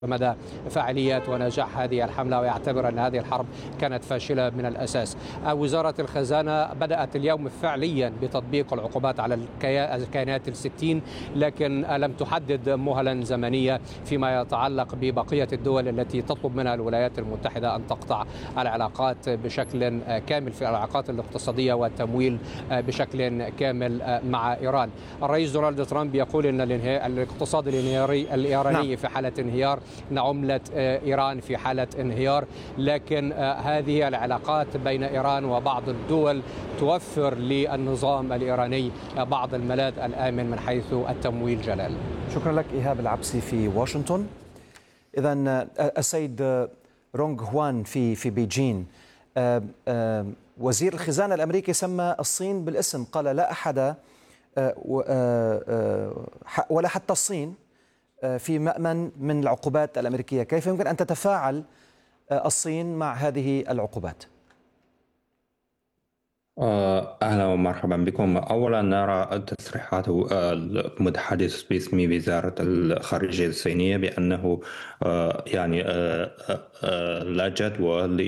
مدى فاعلية ونجاح هذه الحملة، ويعتبر أن هذه الحرب كانت فاشلة من الأساس. وزارة الخزانة بدأت اليوم فعليا بتطبيق العقوبات على الكيانات الستين، لكن لم تحدد مهلا زمنية فيما يتعلق ببقية الدول التي تطلب منها الولايات المتحدة أن تقطع العلاقات بشكل كامل في العلاقات الاقتصادية والتمويل بشكل كامل مع إيران. الرئيس دونالد ترامب يقول أن الاقتصاد الإيراني في حالة انهيار، أن عملة إيران في حالة انهيار، لكن هذه العلاقات بين إيران وبعض الدول توفر للنظام الإيراني بعض الملاذ الآمن من حيث التمويل. جلال، شكرا لك إيهاب العبسي في واشنطن. إذن السيد رونغ هوان في بيجين، وزير الخزانة الأمريكي سمى الصين بالاسم، قال لا أحد ولا حتى الصين في مأمن من العقوبات الأمريكية. كيف يمكن أن تتفاعل الصين مع هذه العقوبات؟ أهلا ومرحبا بكم. أولا نرى تصريحات المتحدث باسم وزارة الخارجية الصينية بأنه لا جدوى ل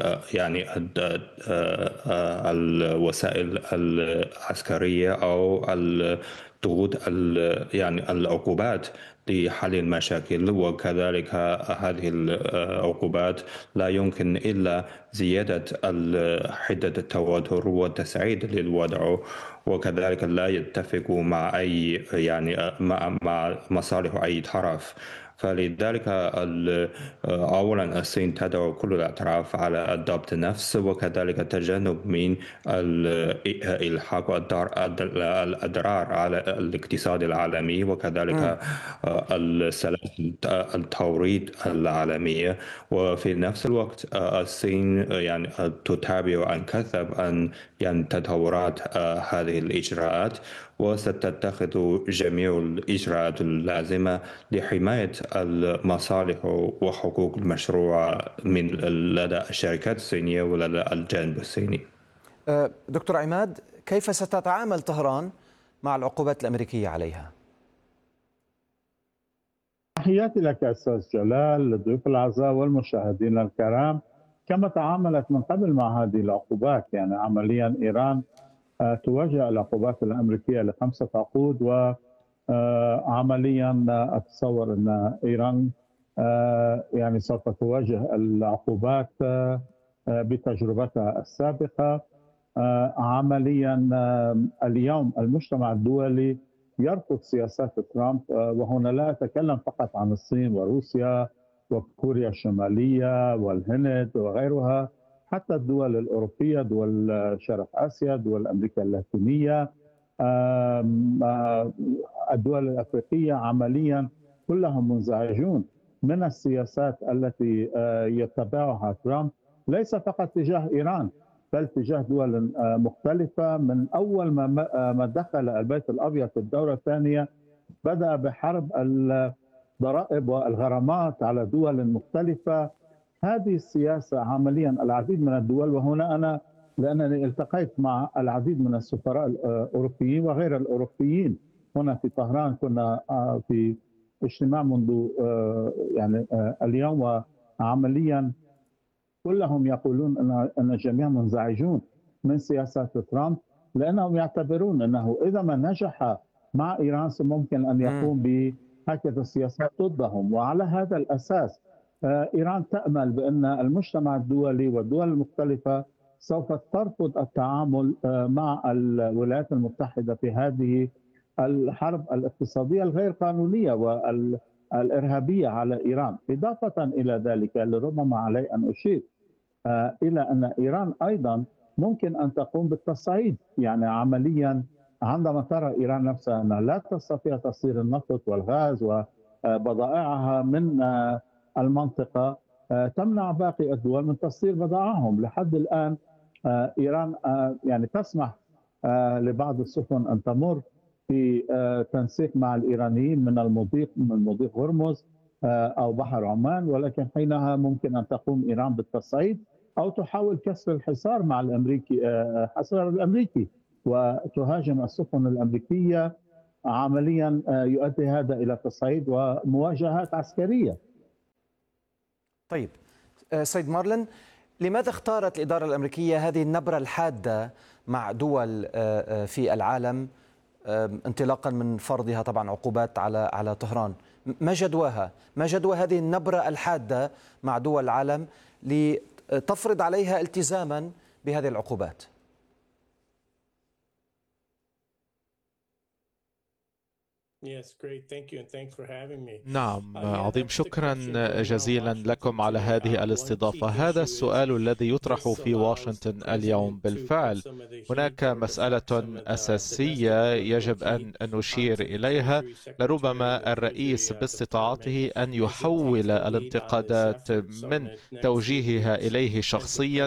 الوسائل العسكرية أو الضغوط العقوبات لحل المشاكل، وكذلك هذه العقوبات لا يمكن إلا زيادة حدة التوتر والتصعيد للوضع، وكذلك لا يتفق مع أي مع مصالح أي طرف. فلذلك أولا الصين تدعو كل الأطراف على ضبط النفس، وكذلك التجنب من إلحاق الأضرار على الاقتصاد العالمي، وكذلك السلاسل التوريد العالمية. وفي نفس الوقت الصين تتابع عن كثب عن تطورات هذه الإجراءات، وستتخذ جميع الإجراءات اللازمة لحماية المصالح وحقوق المشروع من لدى الشركات الصينية ولدى الجانب الصيني. دكتور عماد، كيف ستتعامل طهران مع العقوبات الأمريكية عليها؟ تحياتي لك أستاذ جلال، للضيوف الأعزاء والمشاهدين الكرام. كما تعاملت من قبل مع هذه العقوبات، يعني عمليا إيران تواجه العقوبات الأمريكية ل5 عقود، وعمليا أتصور أن إيران يعني سوف تواجه العقوبات بتجربتها السابقة. عمليا اليوم المجتمع الدولي يرفض سياسات ترامب، وهنا لا أتكلم فقط عن الصين وروسيا وكوريا الشمالية والهند وغيرها، حتى الدول الأوروبية، دول شرق آسيا، دول أمريكا اللاتينية، الدول الأفريقية، عمليا كلهم منزعجون من السياسات التي يتبعها ترامب، ليس فقط تجاه إيران بل تجاه دول مختلفة. من أول ما دخل البيت الأبيض في الدورة الثانية بدأ بحرب الضرائب والغرامات على دول مختلفة. هذه السياسة عمليا العديد من الدول، وهنا لأنني التقيت مع العديد من السفراء الأوروبيين وغير الأوروبيين هنا في طهران، كنا في اجتماع منذ اليوم، وعمليا كلهم يقولون أن الجميع منزعجون من سياسات ترامب، لأنهم يعتبرون أنه إذا ما نجح مع إيران ممكن أن يقوم بهكذا السياسات ضدهم. وعلى هذا الأساس إيران تأمل بأن المجتمع الدولي والدول المختلفة سوف ترفض التعامل مع الولايات المتحدة في هذه الحرب الاقتصادية الغير قانونية والإرهابية على إيران. إضافة إلى ذلك، لربما علي أن أشير إلى أن إيران أيضا ممكن أن تقوم بالتصعيد، يعني عمليا عندما ترى إيران نفسها أنها لا تستطيع تصدير النفط والغاز وبضائعها من المنطقة، تمنع باقي الدول من تصدير بضائعهم. لحد الآن إيران يعني تسمح لبعض السفن أن تمر في تنسيق مع الإيرانيين من مضيق هرمز أو بحر عمان، ولكن حينها ممكن أن تقوم إيران بالتصعيد أو تحاول كسر الحصار مع الحصار الأمريكي وتهاجم السفن الأمريكية. عمليا يؤدي هذا إلى تصعيد ومواجهات عسكرية طيب سيد مارلن، لماذا اختارت الإدارة الأمريكية هذه النبرة الحادة مع دول في العالم انطلاقا من فرضها طبعا عقوبات على طهران؟ ما جدواها؟ ما جدوى هذه النبرة الحادة مع دول العالم لتفرض عليها التزاما بهذه العقوبات؟ نعم، عظيم. شكرا جزيلا لكم على هذه الاستضافة. هذا السؤال الذي يطرح في واشنطن اليوم. بالفعل هناك مسألة أساسية يجب أن نشير إليها. لربما الرئيس باستطاعته أن يحول الانتقادات من توجيهها إليه شخصيا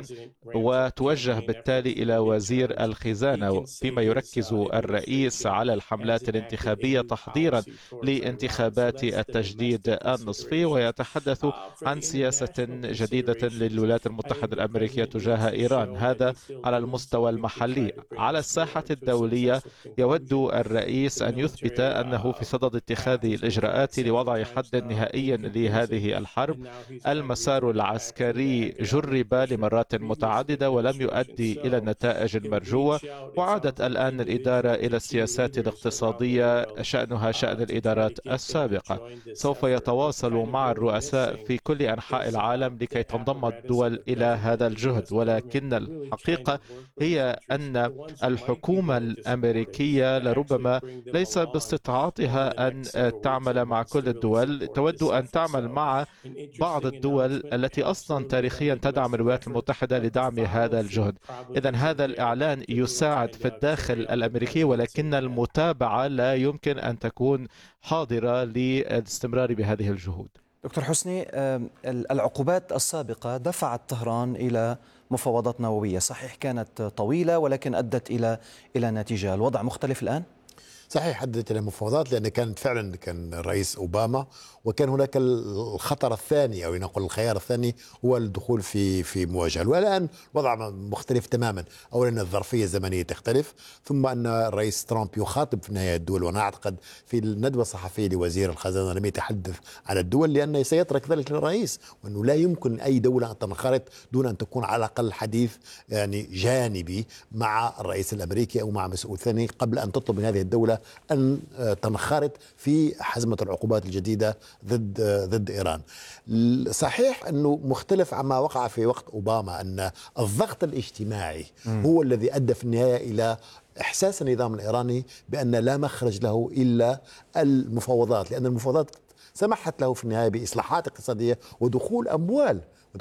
وتوجه بالتالي إلى وزير الخزانة، فيما يركز الرئيس على الحملات الانتخابية تحضيرا لانتخابات التجديد النصفي، ويتحدث عن سياسة جديدة للولايات المتحدة الأمريكية تجاه إيران. هذا على المستوى المحلي. على الساحة الدولية يود الرئيس أن يثبت أنه في صدد اتخاذ الإجراءات لوضع حد نهائي لهذه الحرب. المسار العسكري جرب لمرات متعددة ولم يؤدي إلى النتائج المرجوة، وعادت الآن الإدارة إلى السياسات الاقتصادية شأنها شأن الإدارات السابقة. سوف يتواصل مع الرؤساء في كل أنحاء العالم لكي تنضم الدول إلى هذا الجهد، ولكن الحقيقة هي أن الحكومة الأمريكية لربما ليس باستطاعتها أن تعمل مع كل الدول، تود أن تعمل مع بعض الدول التي أصلا تاريخيا تدعم الولايات المتحدة لدعم هذا الجهد. إذن هذا الإعلان يساعد في الداخل الأمريكي، ولكن المتابعة لا يمكن أن تكون حاضرة للاستمرار بهذه الجهود. دكتور حسني، العقوبات السابقة دفعت طهران إلى مفاوضات نووية، صحيح كانت طويلة ولكن أدت إلى نتيجة. الوضع مختلف الآن؟ صحيح، حددت إلى مفاوضات، لأن كانت فعلا كان الرئيس أوباما، وكان هناك الخطر الثاني أو نقول الخيار الثاني هو الدخول في مواجهة. والآن وضع مختلف تماما. أولا الظرفية الزمنية تختلف، ثم أن الرئيس ترامب يخاطب في النهاية الدول. وأنا أعتقد في الندوة الصحفية لوزير الخزانة لم يتحدث على الدول، لأنه سيترك ذلك للرئيس، وأنه لا يمكن أي دولة أن تنخرط دون أن تكون على الأقل حديث يعني جانبي مع الرئيس الأمريكي أو مع مسؤول ثاني قبل أن تطلب من هذه الدولة أن تنخرط في حزمة العقوبات الجديدة ضد إيران. صحيح أنه مختلف عما وقع في وقت أوباما، أن الضغط الاجتماعي هو الذي أدى في النهاية إلى إحساس النظام الإيراني بأن لا مخرج له إلا المفاوضات، لأن المفاوضات سمحت له في النهاية بإصلاحات اقتصادية ودخول أموال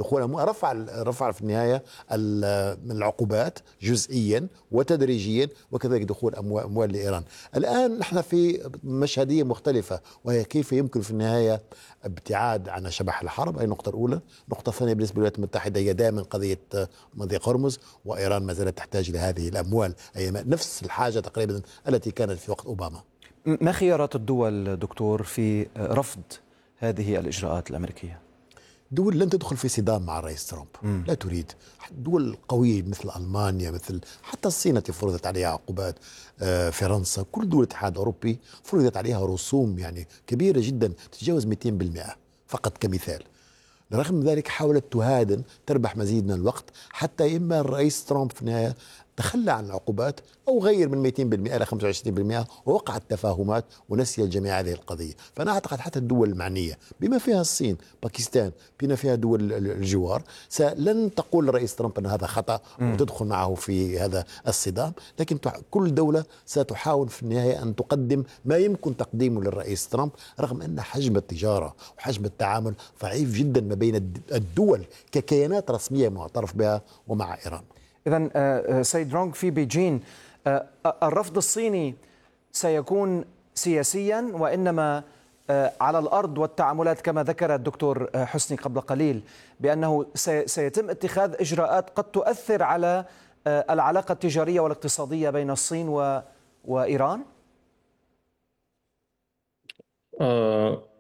رفع في النهاية من العقوبات جزئيا وتدريجيا، وكذلك دخول أموال لإيران. الآن نحن في مشهدية مختلفة، وهي كيف يمكن في النهاية ابتعاد عن شبح الحرب. هذه النقطة الأولى. النقطة الثانية بالنسبة للولايات المتحدة هي دائما قضية مضيق هرمز، وإيران ما زالت تحتاج لهذه الأموال، أي نفس الحاجة تقريبا التي كانت في وقت أوباما. ما خيارات الدول دكتور في رفض هذه الإجراءات الأمريكية؟ دول لن تدخل في صدام مع الرئيس ترامب، لا تريد. دول قوية مثل ألمانيا، مثل حتى الصين التي فرضت عليها عقوبات، فرنسا، كل دول الاتحاد الأوروبي فرضت عليها رسوم يعني كبيرة جدا تتجاوز 200% فقط كمثال. رغم ذلك حاولت تهادن تربح مزيد من الوقت، حتى إما الرئيس ترامب في النهاية تخلى عن العقوبات أو غير من 200% إلى 25%، ووقعت تفاهمات ونسي الجميع هذه القضية. فأنا أعتقد حتى الدول المعنية بما فيها الصين، باكستان، بما فيها دول الجوار، لن تقول الرئيس ترامب أن هذا خطأ وتدخل معه في هذا الصدام، لكن كل دولة ستحاول في النهاية أن تقدم ما يمكن تقديمه للرئيس ترامب، رغم أن حجم التجارة وحجم التعامل ضعيف جدا ما بين الدول ككيانات رسمية معترف بها ومع إيران. إذن سيد رونغ، في بيجين الرفض الصيني سيكون سياسيا، وإنما على الأرض والتعاملات كما ذكر الدكتور حسني قبل قليل بأنه سيتم اتخاذ إجراءات قد تؤثر على العلاقة التجارية والاقتصادية بين الصين وإيران؟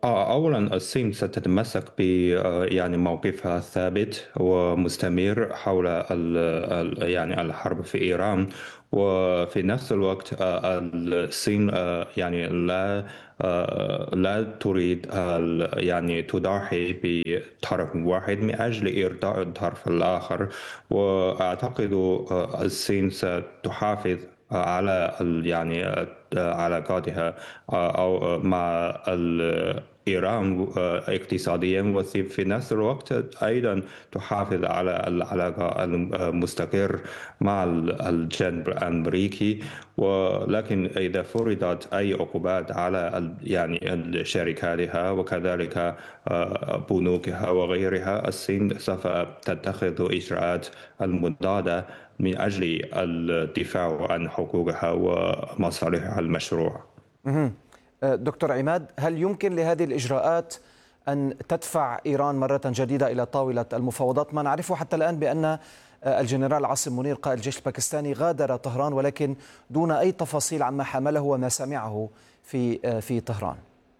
أولا الصين ستتمسك ب يعني موقفها الثابت ومستمر حول يعني الحرب في إيران. وفي نفس الوقت الصين يعني لا تريد يعني تضحي بطرف واحد من أجل إرضاء الطرف الآخر. وأعتقد الصين ستحافظ على يعني علاقاتها أو مع إيران اقتصاديا، وفي نفس الوقت أيضا تحافظ على العلاقة المستقر مع الجانب الأمريكي. ولكن إذا فرضت أي عقوبات على يعني شركاتها وكذلك بنوكها وغيرها، الصين سوف تتخذ إجراءات المضادة من أجل الدفاع عن حقوقها ومصالحها المشروعة. دكتور عماد، هل يمكن لهذه الإجراءات أن تدفع إيران مرة جديدة إلى طاولة المفاوضات؟ ما نعرفه حتى الآن بأن الجنرال عاصم منير قائد الجيش الباكستاني غادر طهران، ولكن دون أي تفاصيل عما حمله وما سمعه في طهران.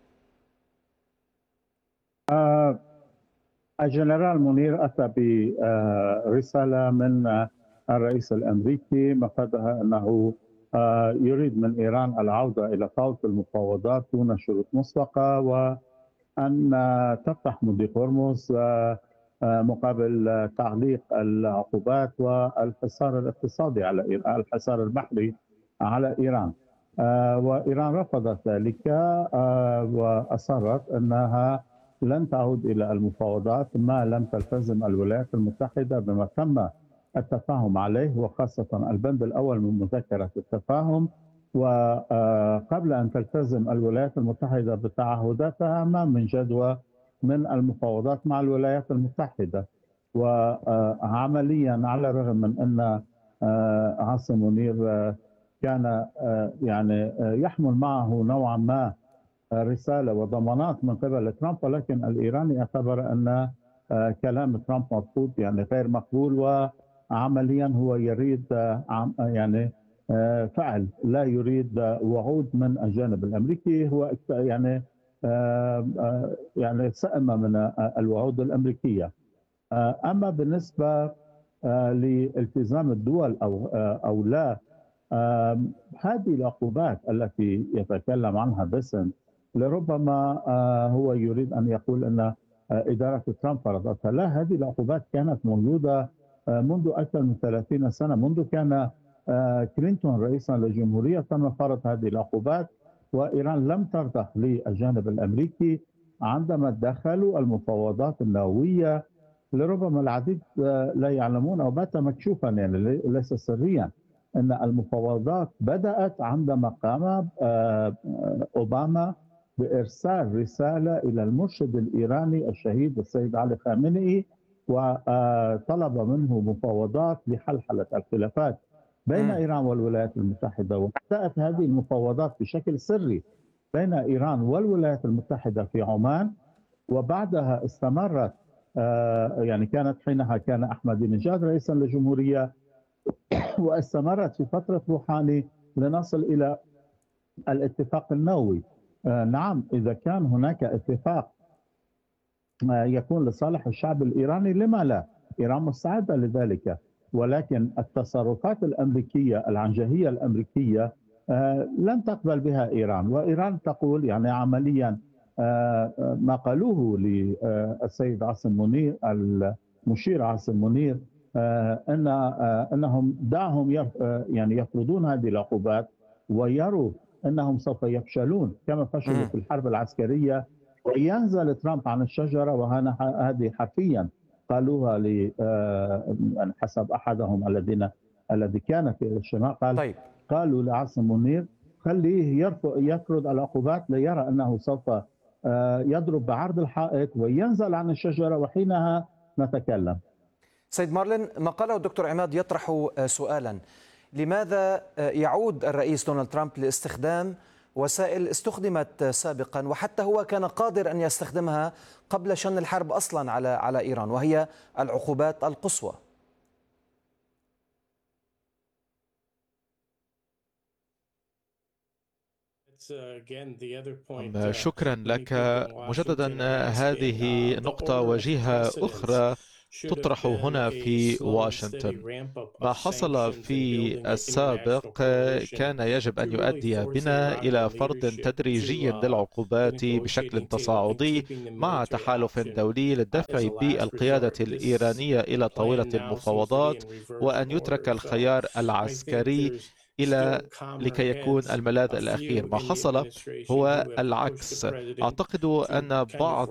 الجنرال منير أتى برسالة من الرئيس الأمريكي مفادها أنه يريد من إيران العودة إلى طاولة المفاوضات دون شروط مسبقة، وأن تفتح مضيق هرمز مقابل تعليق العقوبات والحصار الاقتصادي على إيران، الحصار البحري على إيران. وإيران رفضت ذلك وأصرت أنها لن تعود إلى المفاوضات ما لم تلتزم الولايات المتحدة بما تم التفاهم عليه، وخاصة البند الأول من مذكرة التفاهم. وقبل أن تلتزم الولايات المتحدة بتعهداتها ما من جدوى من المفاوضات مع الولايات المتحدة. وعمليا على الرغم من أن عاصم منير كان يعني يحمل معه نوعا ما رسالة وضمانات من قبل ترامب، ولكن الإيراني اعتبر أن كلام ترامب مرفوض، يعني غير مقبول، وعمليا هو يريد يعني فعل، لا يريد وعود من الجانب الأمريكي. هو يعني يعني سئم من الوعود الأمريكية. أما بالنسبة لالتزام الدول أو لا، هذه العقوبات التي يتكلم عنها بيسن لربما هو يريد أن يقول أن إدارة ترامب فرضتها. لا، هذه العقوبات كانت موجودة منذ أكثر من 30 سنة. منذ كان كلينتون رئيسا للجمهورية تم فرض هذه العقوبات، وإيران لم ترضخ للجانب الأمريكي عندما دخلوا المفاوضات النووية. لربما العديد لا يعلمون أو بات مكشوفا، يعني ليس سريا، أن المفاوضات بدأت عندما قام أوباما بإرسال رسالة إلى المرشد الإيراني الشهيد السيد علي خامنئي، وطلب منه مفاوضات لحلحلة الخلافات بين إيران والولايات المتحدة. وبدأت هذه المفاوضات بشكل سري بين إيران والولايات المتحدة في عمان، وبعدها استمرت يعني كانت حينها كان أحمد نجاد رئيسا للجمهورية، واستمرت في فترة روحاني لنصل إلى الاتفاق النووي. نعم، إذا كان هناك اتفاق يكون لصالح الشعب الإيراني لما لا؟ إيران مستعدة لذلك، ولكن التصرفات الأمريكية العنجهية الأمريكية لن تقبل بها إيران. وإيران تقول يعني عمليا ما قالوه للسيد عاصم منير المشير عاصم منير انهم دعهم يعني يفرضون هذه العقوبات ويروا انهم سوف يفشلون كما فشلوا في الحرب العسكرية، وينزل ترامب عن الشجرة. وهذه حرفيا قالوها حسب احدهم الذي كان في الشمال، قال قالوا لعاصم منير خليه يفرض العقوبات ليرى انه سوف يضرب بعرض الحائط وينزل عن الشجرة، وحينها نتكلم. سيد مارلين، ما قاله الدكتور عماد يطرح سؤالا: لماذا يعود الرئيس دونالد ترامب لاستخدام وسائل استخدمت سابقا وحتى هو كان قادر أن يستخدمها قبل شن الحرب أصلا على إيران، وهي العقوبات القصوى؟ شكرا لك مجددا. هذه نقطة وجيهة أخرى تطرح هنا في واشنطن. ما حصل في السابق كان يجب أن يؤدي بنا إلى فرض تدريجي للعقوبات بشكل تصاعدي مع تحالف دولي للدفع بالقيادة الإيرانية إلى طاولة المفاوضات، وأن يترك الخيار العسكري لكي يكون الملاذ الأخير. ما حصل هو العكس. أعتقد أن بعض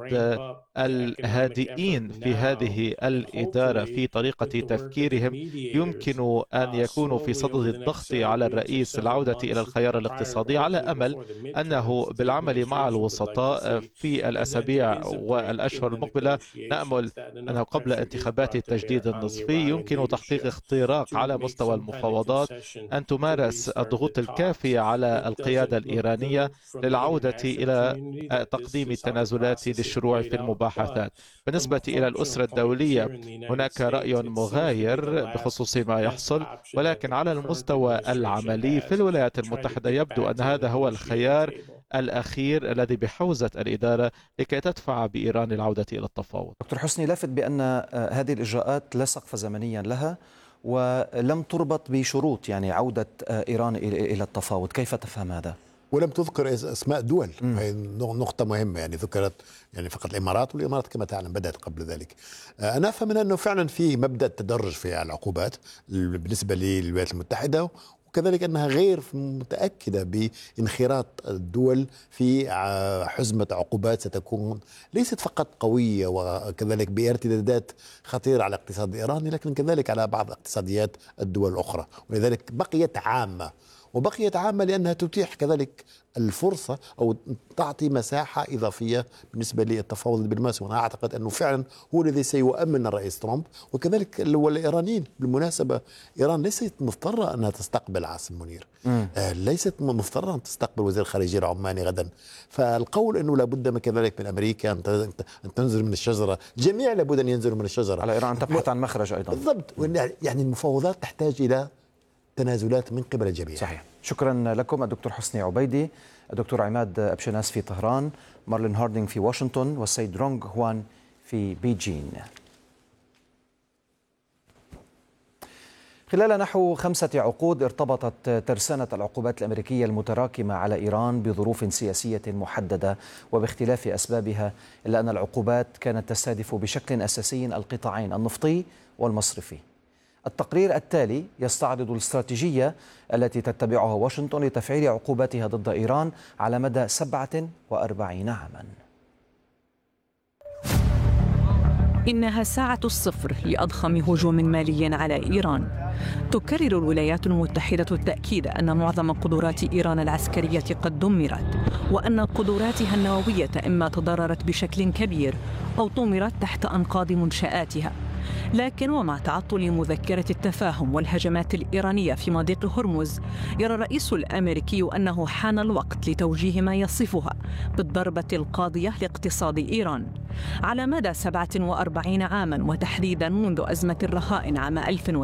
الهادئين في هذه الإدارة في طريقة تفكيرهم يمكن أن يكونوا في صدد الضغط على الرئيس العودة إلى الخيار الاقتصادي، على أمل أنه بالعمل مع الوسطاء في الأسابيع والأشهر المقبلة نأمل أنه قبل انتخابات التجديد النصفي يمكن تحقيق اختراق على مستوى المفاوضات، أن تمارس الضغوط الكافية على القيادة الإيرانية للعودة إلى تقديم التنازلات للشروع في المباحثات. بالنسبة إلى الأسرة الدولية هناك رأي مغاير بخصوص ما يحصل، ولكن على المستوى العملي في الولايات المتحدة يبدو أن هذا هو الخيار الأخير الذي بحوزة الإدارة لكي تدفع بإيران العودة إلى التفاوض. دكتور حسني، لافت بأن هذه الإجراءات لا سقف زمنيا لها ولم تربط بشروط، يعني عودة إيران إلى التفاوض، كيف تفهم هذا؟ ولم تذكر اسماء دول. هي نقطة مهمة، يعني ذكرت يعني فقط الإمارات، والإمارات كما تعلم بدأت قبل ذلك. أنا أفهم من أنه فعلا في مبدأ تدرج في العقوبات بالنسبة للولايات المتحدة، وكذلك أنها غير متأكدة بانخراط الدول في حزمة عقوبات ستكون ليست فقط قوية وكذلك بارتدادات خطيرة على الاقتصاد الإيراني، لكن كذلك على بعض اقتصاديات الدول الأخرى، ولذلك بقيت عامة. وبقيت عامة لأنها تتيح كذلك الفرصة أو تعطي مساحة إضافية بالنسبة للتفاوض الدبلوماسي. وأنا أعتقد أنه فعلا هو الذي سيؤمن الرئيس ترامب، وكذلك الإيرانيين. بالمناسبة إيران ليست مضطرة أنها تستقبل عاصم منير، ليست مضطرة أن تستقبل وزير الخارجية العماني غدا. فالقول أنه لابد كذلك من أمريكا أن تنزل من الشجرة، جميع لابد أن ينزلوا من الشجرة، على إيران أن تبحث عن مخرج أيضا. بالضبط. يعني المفاوضات تحتاج إلى تنازلات من قبل الجميع. صحيح. شكرا لكم الدكتور حسني عبيدي، الدكتور عماد أبشناس في طهران، مارلين هاردينغ في واشنطن، والسيد رونغ هوان في بيجين. خلال نحو 5 عقود ارتبطت ترسانة العقوبات الأمريكية المتراكمة على إيران بظروف سياسية محددة وباختلاف أسبابها، إلا أن العقوبات كانت تستهدف بشكل أساسي القطاعين النفطي والمصرفي. التقرير التالي يستعرض الاستراتيجية التي تتبعها واشنطن لتفعيل عقوباتها ضد إيران على مدى 47 عاما. إنها ساعة الصفر لأضخم هجوم مالي على إيران. تكرر الولايات المتحدة التأكيد أن معظم قدرات إيران العسكرية قد دمرت، وأن قدراتها النووية إما تضررت بشكل كبير أو طمرت تحت أنقاض منشآتها. لكن ومع تعطل مذكرة التفاهم والهجمات الإيرانية في مضيق هرمز، يرى الرئيس الأمريكي أنه حان الوقت لتوجيه ما يصفها بالضربة القاضية لاقتصاد إيران. على مدى 47 عاما، وتحديدا منذ أزمة الرهائن عام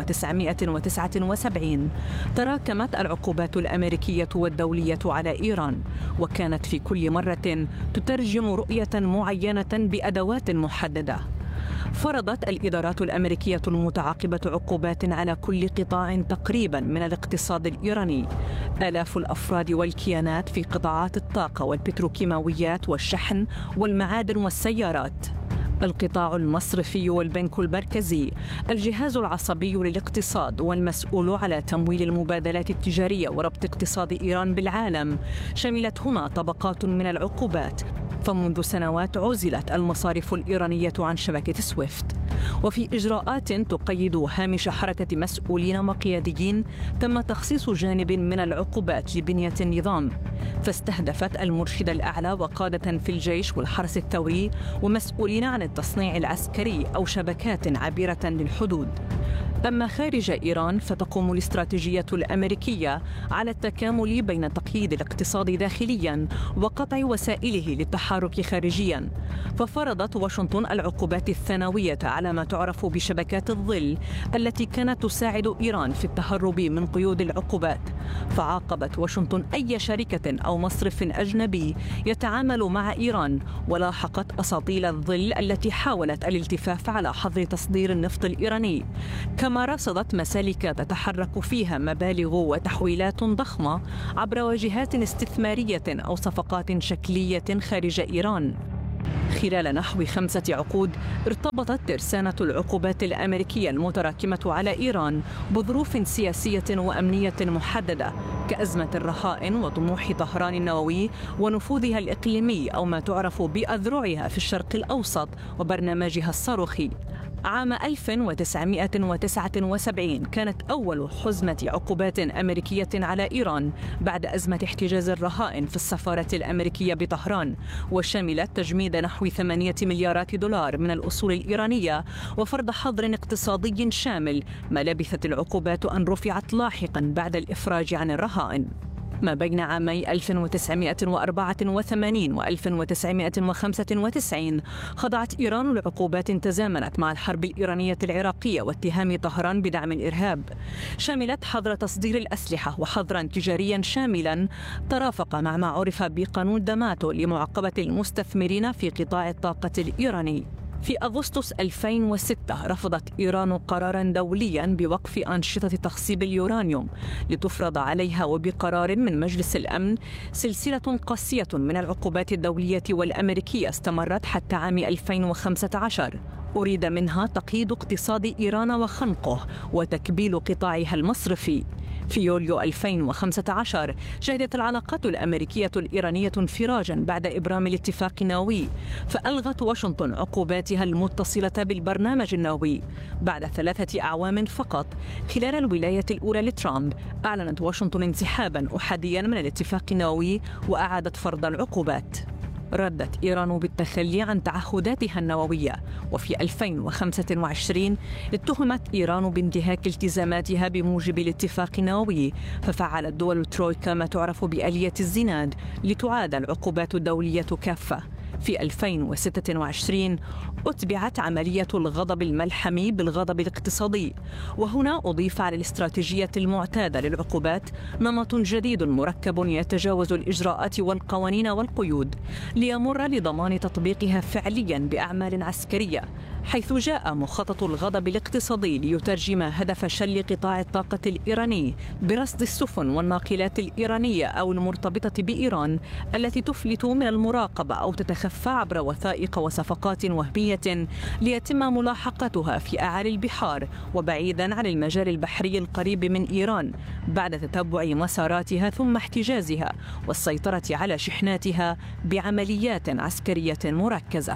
1979، تراكمت العقوبات الأمريكية والدولية على إيران، وكانت في كل مرة تترجم رؤية معينة بأدوات محددة. فرضت الإدارات الأمريكية المتعاقبة عقوبات على كل قطاع تقريبا من الاقتصاد الإيراني. آلاف الأفراد والكيانات في قطاعات الطاقة والبتروكيماويات والشحن والمعادن والسيارات. القطاع المصرفي والبنك المركزي، الجهاز العصبي للاقتصاد والمسؤول على تمويل المبادلات التجارية وربط اقتصاد إيران بالعالم، شملتهما طبقات من العقوبات. فمنذ سنوات عزلت المصارف الإيرانية عن شبكة سويفت، وفي إجراءات تقيد هامش حركة مسؤولين وقياديين تم تخصيص جانب من العقوبات لبنية النظام، فاستهدفت المرشد الأعلى وقادة في الجيش والحرس الثوري ومسؤولين عن التصنيع العسكري أو شبكات عابرة للحدود. أما خارج إيران، فتقوم الاستراتيجية الأمريكية على التكامل بين تقييد الاقتصاد داخلياً وقطع وسائله للتحرك خارجياً. ففرضت واشنطن العقوبات الثانوية على ما تعرف بشبكات الظل التي كانت تساعد إيران في التهرب من قيود العقوبات، فعاقبت واشنطن أي شركة أو مصرف أجنبي يتعامل مع إيران، ولاحقت أساطيل الظل التي حاولت الالتفاف على حظر تصدير النفط الإيراني، كما رصدت مسالك تتحرك فيها مبالغ وتحويلات ضخمة عبر واجهات استثمارية أو صفقات شكلية خارج إيران. خلال نحو 5 عقود ارتبطت ترسانة العقوبات الأمريكية المتراكمة على إيران بظروف سياسية وأمنية محددة كأزمة الرهائن وطموح طهران النووي ونفوذها الإقليمي أو ما تعرف بأذرعها في الشرق الأوسط وبرنامجها الصاروخي. عام 1979 كانت أول حزمة عقوبات أمريكية على إيران بعد أزمة احتجاز الرهائن في السفارة الأمريكية بطهران، وشملت تجميد نحو 8 مليارات دولار من الأصول الإيرانية وفرض حظر اقتصادي شامل، ما لبثت العقوبات أن رفعت لاحقا بعد الإفراج عن الرهائن. ما بين عامي 1984 و 1995 خضعت إيران لعقوبات تزامنت مع الحرب الإيرانية العراقية واتهام طهران بدعم الإرهاب، شملت حظر تصدير الأسلحة وحظرا تجاريا شاملا ترافق مع ما عرف بقانون داماتو لمعاقبة المستثمرين في قطاع الطاقة الإيراني. في أغسطس 2006 رفضت إيران قراراً دولياً بوقف أنشطة تخصيب اليورانيوم لتفرض عليها وبقرار من مجلس الأمن سلسلة قاسية من العقوبات الدولية والأمريكية استمرت حتى عام 2015. أريد منها تقييد اقتصاد إيران وخنقه وتكبيل قطاعها المصرفي. في يوليو 2015 شهدت العلاقات الأمريكية الإيرانية انفراجا بعد إبرام الاتفاق النووي، فألغت واشنطن عقوباتها المتصلة بالبرنامج النووي. بعد 3 أعوام فقط خلال الولاية الأولى لترامب أعلنت واشنطن انسحابا أحاديا من الاتفاق النووي وأعادت فرض العقوبات. ردت إيران بالتخلي عن تعهداتها النووية، وفي 2025 اتهمت إيران بانتهاك التزاماتها بموجب الاتفاق النووي، ففعلت دول الترويكا ما تعرف بآلية الزناد لتعاد العقوبات الدولية كافة. في 2026 أتبعت عملية الغضب الملحمي بالغضب الاقتصادي، وهنا أضيف على الاستراتيجية المعتادة للعقوبات نمط جديد مركب يتجاوز الإجراءات والقوانين والقيود ليمر لضمان تطبيقها فعليا بأعمال عسكرية، حيث جاء مخطط الغضب الاقتصادي ليترجم هدف شل قطاع الطاقة الإيراني برصد السفن والناقلات الإيرانية أو المرتبطة بإيران التي تفلت من المراقبة أو تتخفى عبر وثائق وصفقات وهمية ليتم ملاحقتها في أعالي البحار وبعيدا عن المجال البحري القريب من إيران بعد تتبع مساراتها ثم احتجازها والسيطرة على شحناتها بعمليات عسكرية مركزة.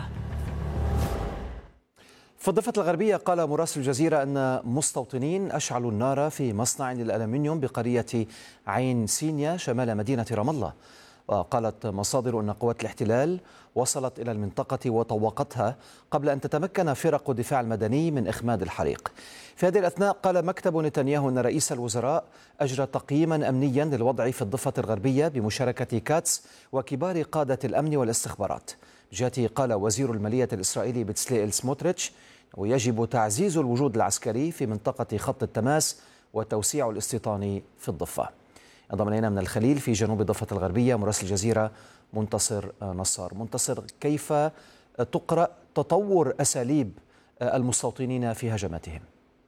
في الضفة الغربية قال مراسل الجزيرة أن مستوطنين أشعلوا النار في مصنع للألمنيوم بقرية عين سينيا شمال مدينة رام الله. وقالت مصادر أن قوات الاحتلال وصلت إلى المنطقة وطوقتها قبل أن تتمكن فرق الدفاع المدني من إخماد الحريق. في هذه الأثناء قال مكتب نتنياهو أن رئيس الوزراء أجرى تقييما أمنيا للوضع في الضفة الغربية بمشاركة كاتس وكبار قادة الأمن والاستخبارات. بجهته قال وزير المالية الإسرائيلي بتسليل سموتريتش ويجب تعزيز الوجود العسكري في منطقة خط التماس وتوسيع الاستيطان في الضفة. انضم إلينا من الخليل في جنوب الضفة الغربية مراسل الجزيرة منتصر نصار. منتصر، كيف تقرأ تطور أساليب المستوطنين في هجماتهم؟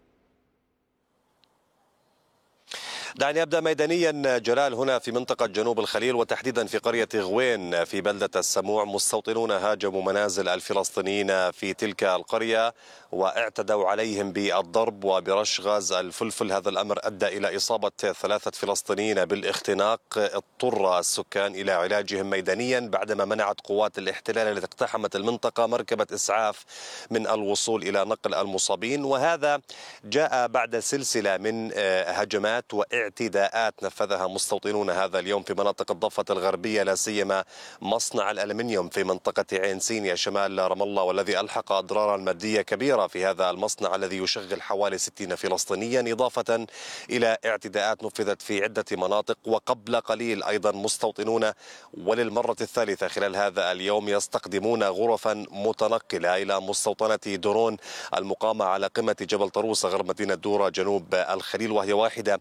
دعني أبدأ ميدانيا جلال هنا في منطقة جنوب الخليل وتحديدا في قرية غوين في بلدة السموع. مستوطنون هاجموا منازل الفلسطينيين في تلك القرية واعتدوا عليهم بالضرب وبرش غاز الفلفل. هذا الأمر أدى إلى إصابة 3 فلسطينيين بالاختناق. اضطر السكان إلى علاجهم ميدانيا بعدما منعت قوات الاحتلال التي اقتحمت المنطقة مركبة إسعاف من الوصول إلى نقل المصابين، وهذا جاء بعد سلسلة من هجمات اعتداءات نفذها مستوطنون هذا اليوم في مناطق الضفة الغربية، لا سيما مصنع الألمنيوم في منطقة عين سينيا شمال رام الله، والذي ألحق أضرارا مادية كبيرة في هذا المصنع الذي يشغل حوالي 60 فلسطينيا، إضافة إلى اعتداءات نفذت في عدة مناطق. وقبل قليل أيضا مستوطنون وللمرة الثالثة خلال هذا اليوم يستخدمون غرفا متنقلة إلى مستوطنة درون المقامة على قمة جبل طروسة غرب مدينة دورة جنوب الخليل، وهي واحدة من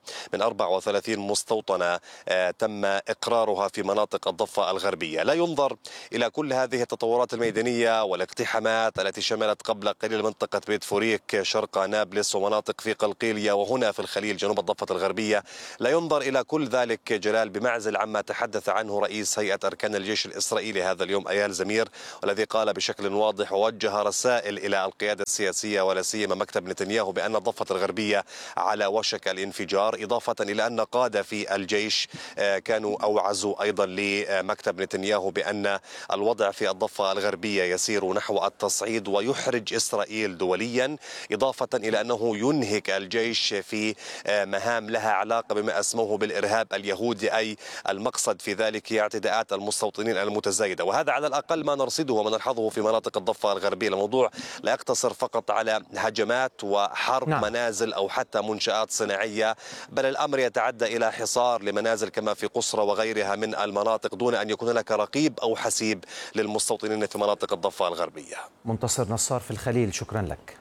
34 مستوطنة تم إقرارها في مناطق الضفة الغربية. لا ينظر إلى كل هذه التطورات الميدانية والاقتحامات التي شملت قبل قليل منطقة بيت فوريك شرق نابلس ومناطق في قلقيلية وهنا في الخليل جنوب الضفة الغربية. لا ينظر إلى كل ذلك جلال بمعزل عما تحدث عنه رئيس هيئة أركان الجيش الإسرائيلي هذا اليوم أيال زمير، والذي قال بشكل واضح ووجه رسائل إلى القيادة السياسية ولا سيما مكتب نتنياهو بأن الضفة الغربية على وشك الانفجار، إضافة إلى أن قادة في الجيش كانوا أوعزوا أيضا لمكتب نتنياهو بأن الوضع في الضفة الغربية يسير نحو التصعيد ويحرج إسرائيل دوليا، إضافة إلى أنه ينهك الجيش في مهام لها علاقة بما أسموه بالإرهاب اليهودي، أي المقصد في ذلك هي اعتداءات المستوطنين المتزايدة. وهذا على الأقل ما نرصده وما نلحظه في مناطق الضفة الغربية. الموضوع لا يقتصر فقط على هجمات وحرق منازل أو حتى منشآت صناعية، بل الأمر يتعدى إلى حصار لمنازل كما في قصرة وغيرها من المناطق دون أن يكون هناك رقيب أو حسيب للمستوطنين في مناطق الضفة الغربية. منتصر نصار في الخليل، شكرا لك.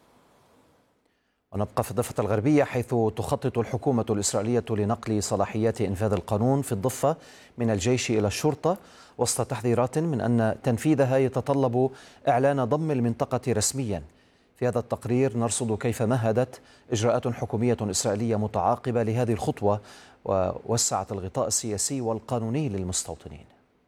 ونبقى في الضفة الغربية حيث تخطط الحكومة الإسرائيلية لنقل صلاحيات إنفاذ القانون في الضفة من الجيش إلى الشرطة وسط تحذيرات من أن تنفيذها يتطلب إعلان ضم المنطقة رسميا. في هذا التقرير نرصد كيف مهدت إجراءات حكومية إسرائيلية متعاقبة لهذه الخطوة ووسعت الغطاء السياسي والقانوني للمستوطنين.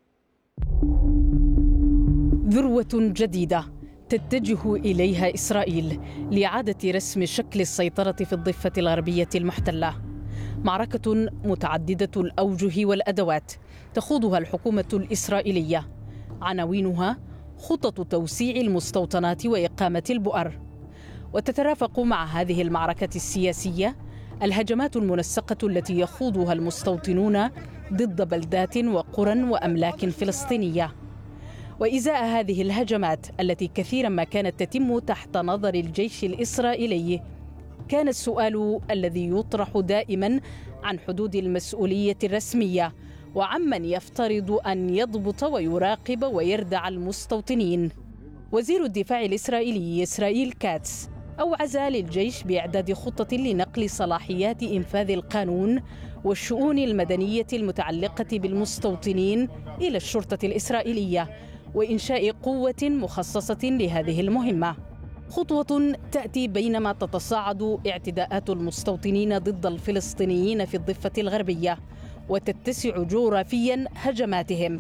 ذروة جديدة تتجه إليها إسرائيل لإعادة رسم شكل السيطرة في الضفة الغربية المحتلة. معركة متعددة الأوجه والأدوات تخوضها الحكومة الإسرائيلية، عناوينها خطط توسيع المستوطنات وإقامة البؤر. وتترافق مع هذه المعركة السياسية الهجمات المنسقة التي يخوضها المستوطنون ضد بلدات وقرى وأملاك فلسطينية. وإزاء هذه الهجمات التي كثيرا ما كانت تتم تحت نظر الجيش الإسرائيلي، كان السؤال الذي يطرح دائما عن حدود المسؤولية الرسمية وعمن يفترض أن يضبط ويراقب ويردع المستوطنين. وزير الدفاع الإسرائيلي إسرائيل كاتس أوعز للجيش بإعداد خطة لنقل صلاحيات إنفاذ القانون والشؤون المدنية المتعلقة بالمستوطنين إلى الشرطة الإسرائيلية وإنشاء قوة مخصصة لهذه المهمة. خطوة تأتي بينما تتصاعد اعتداءات المستوطنين ضد الفلسطينيين في الضفة الغربية وتتسع جغرافيا هجماتهم.